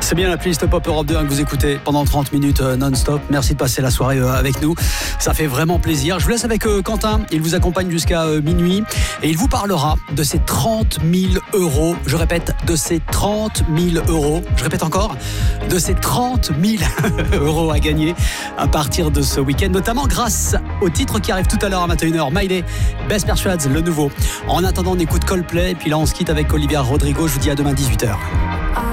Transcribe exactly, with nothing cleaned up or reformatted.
C'est bien la playlist Pop Europe deux hein, que vous écoutez pendant trente minutes euh, non-stop. Merci de passer la soirée euh, avec nous. Ça fait vraiment plaisir. Je vous laisse avec euh, Quentin. Il vous accompagne jusqu'à euh, minuit et il vous parlera de ces trente mille euros. Je répète, de ces trente mille euros. Je répète encore, de ces trente mille euros à gagner à partir de ce week-end, notamment grâce au titre qui arrive tout à l'heure à vingt et une heures. Miley, Best Persuades, le nouveau. En attendant, on écoute Coldplay. Et puis là, on se quitte avec Olivia Rodrigo. Je vous dis à demain dix-huit heures.